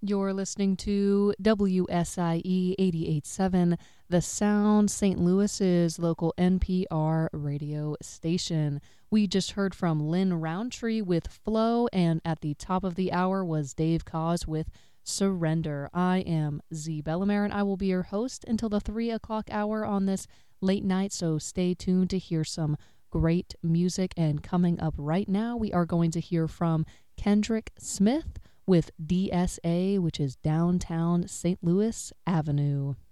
You're listening to WSIE 88.7, The Sound, St. Louis's local NPR radio station. We just heard from Lynn Roundtree with Flow, and at the top of the hour was Dave Cause with Surrender. I am Z Bellamere, and I will be your host until the 3 o'clock hour on this late night, so stay tuned to hear some great music. And coming up right now, we are going to hear from Kendrick Smith with DSA, which is Downtown St. Louis Avenue.